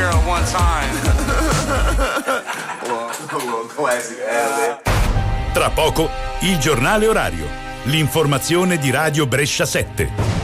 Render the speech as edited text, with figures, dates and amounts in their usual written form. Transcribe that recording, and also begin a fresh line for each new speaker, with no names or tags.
girl one time.
Classic ad.
Tra poco, il giornale orario. L'informazione di Radio Brescia 7.